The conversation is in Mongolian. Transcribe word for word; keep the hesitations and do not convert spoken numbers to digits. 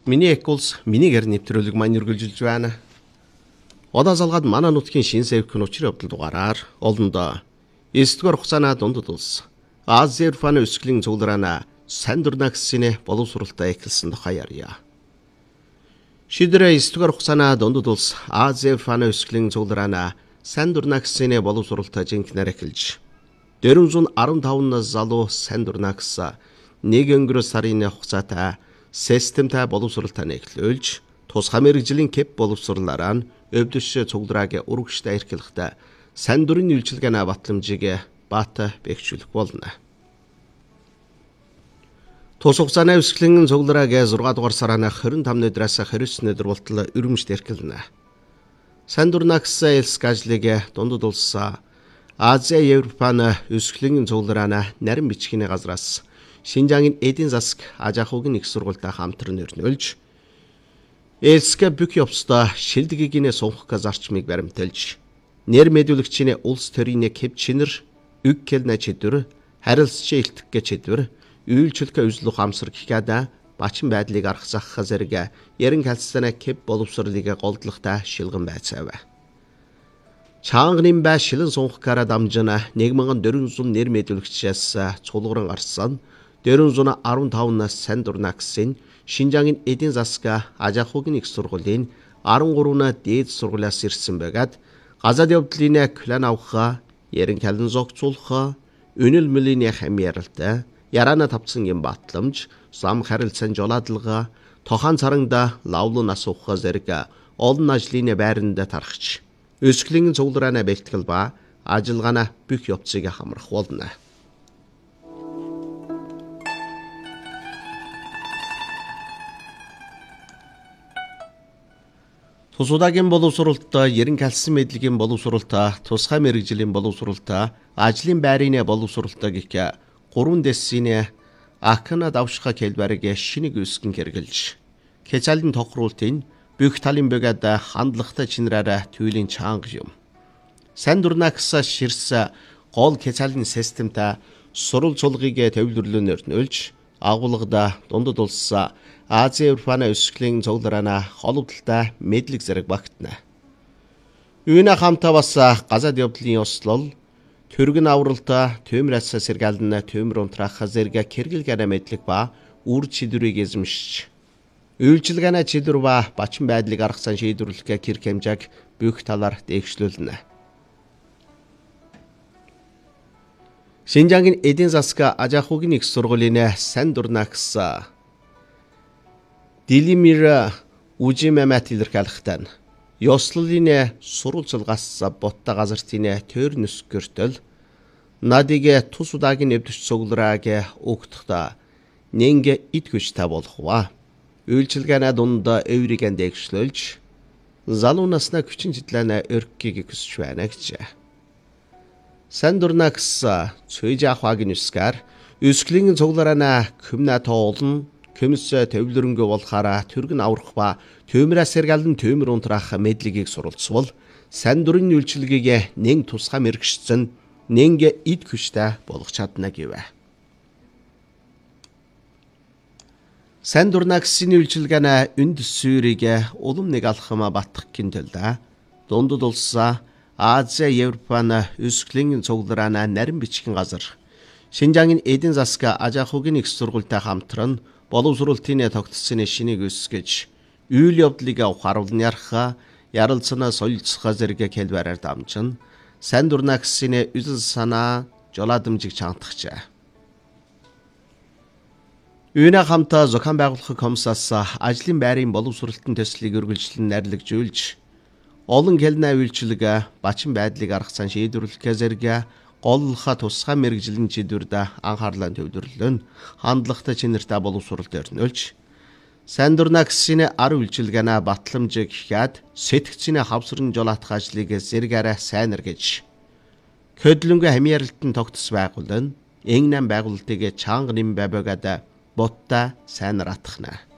Миний эк улс минийгээр нэвтрүүлэг маань үргэлжилж байна. Одоо залгаад манай нутгийн шин сэвхэн учрын явдал дугаараар олондоо эсдүгээр хугацааны дундад улс Азербайджаны өсгөлийн цуглараана сайн дурна гэсний боловсролтой эхэлсэн тухай ярья. Шийдвэрээ эсдүгээр хугацааны дундад улс Азербайджаны өсгөлийн цуглараана сайн дурна гэсний боловсролтой жинхнээр эхэлж дөрвөн арван таван нас залуу сайн дурна гэсэн нэг өнгөрөө сарын хугацаатай системтэй боловсролтой нэглүүлж тусгай мэргэжлийн кэп боловсруулаараа нь өвдөж цуглараагийн урагштай эрхлэхдээ сайн дурын үйлчилгээний батламжийг баата бэхжүүлэх болно. Тус хугацааны өсгөлийн цуглараагийн зургаан дугаар сарны хорин тавны өдрөөс хорин девятны өдөр болтол өрөмжт эрхэлнэ. Сайн дурна гэсэн элс ажлыг дундад улс Азия Европаны өсгөлийн цугларааны нарийн бичгийн газраас Шинжаагийн эдийн засаг ажаахуугийн их сургуультай хамтран өрнүүлж элсгэ бүх явцдаа шилдэгийгнээ сунхах зарчмыг баримталж нэр мэдүүлэгчийн улс төрийн кэп чинэр үг келнэ чидвэр харилцаа илтгэх чидвэр үйлчлэх үзлөх амсар гэхэд бачин байдлыг аргасах зэрэг ярин халцсаны кэп боловсролыг голдлохтой шилгэн байцаав. Чангын бай шилэн сунхахаараа дамжина нэг мянган дөрвөн зуун нэр мэдүүлэгчээс цулгууран гарсан дөрвөн арван таван нас сайн дурна гэсэн Шинжаагийн эдийн засаг ажаахуугийн их сургуулийн арван гурван дээд сургуулиас ирсэн байгаад газад явдлын план авах, ярин кален зогцуулах, өнөл мөлийн хам яралтай, яраана тавцсан юм батламж, зам харилцаан жолоодлого, тохон царангда лавлуу нас ухах зэрэг олон ажлын байранд тархаж, өсгөлийн цугларааны бэлтгэл ба ажиллагааны бүх явцыг хамрах болно. Тус удаагийн боловсролтой, ярин калсан мэдлэгийн боловсролтой, тусгай мэргэжлийн боловсролтой, ажлын байрны боловсролтой гэх гурван дэсийн акна давшха хэлбэрийг шинийг өсгөн хэрэгжилж, кечалын тохируултын бүх талын бөгөөд хандлагатай чинраараа түйлийн чанга юм. Сайн дурна гэсэн ширс гол кечалын системтэй сурал цулгыг төвлөрлөнөөр нөлж, агуулгада дундад улс Азия Европаны өсгөлийн цуглараана холбогдолтой мэдлэг зэрэг багтана. Үүнээ хамтаа бас газад явдлын ёслол, төргөн авралтай, төмрээс сэргэлдэн төмөр унтраах зэрэг хэрэгэлгэнэ мэдлэг ба үр чидвэрийг эзэмшиж, үйлчилгээний чидвэр ба бачин байдлыг аргасан шийдвэрлэх хэрэг хэмжээг бүх талаар дэвшлүүлнэ. Шинжаагийн эдийн засаг ажаахуугийн их сургуулийн сайн дурна гэсэн Дилимир Ужимэмэт илэрхийлэхдээ ёслолын сурвалжлагаас боттой газартын төр нөсгөртөл надигэ тус удаагийн өвдөж цугларааг өгтөхтө нэнгэ ид хүчтэй болохва. Үйлчилгээний дунд эврийг дэвшлүүлж залуу насны хүчин чиглэлээ өргөхийг хүсэж байна гэж. Сайн дурна гэсэн цөж ахвагийн үсгээр өсгөлийн цуглараана хүмнэ тоолн Көмс төвлөрөнгө болохаараа төргөн аврах ба төмрээс сэргэлэн төмөр унтраах мэдлэгийг суралцвал сайн дурын үйлчилгээг нэн тусгай мэрэгчсэн нэнгэ ид хүчтэй болгох чадна гэвэ. Сайн дурна гэсэн үйлчилгээний үнд сүрийг улам нэг алхам батгах гинтэлдэ дундад улс Азия Европаны өсгөлийн цуглараана нарийн бичгийн газар Шинжаагийн эдийн засаг ажаахуугийн их сургуультай хамтран боловсролтын тогтцны шинийг өсгөж, үйл явдлыг ухааруулн ярах, ярилцсан солилцох зэрэг хэлбэрээр дамжин, сайн дурна гэсэн үзэл санаа жолоодомжиг чангатгажээ. Үүнээ хамтаа зохион байгуулах комиссаас ажлын байрын боловсролтын төслийг үргэлжлэн найрлагжуулж, олон хэлнэ үйлчилгээ, бачин байдлыг аргасан шийдвэрлэх зэрэг голлохо тусгай мэргэжлийн чидвэрд анхаарлаа төвлөрлөн хандлагатай чинэртэй боловсролд өрнүүлж сайн дурна гэсэн ар үйлчилгээний батламж гэхэд сэтгцийн хавсрын жолоотох ажлыг зэрэгээрээ сайнэр гэж хөдлөнгө хамьяаралтын тогтс байгуулан энгнам байгуулалтыг чанга нэм байбагад ботта сайнар атхна.